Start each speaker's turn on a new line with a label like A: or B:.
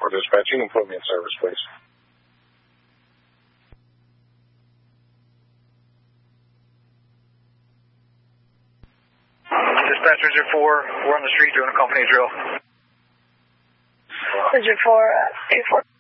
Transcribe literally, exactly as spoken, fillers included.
A: four dispatching, and put me in service, please.
B: Dispatcher zero four, we're on the street doing a company drill.
C: zero four, uh, eight four.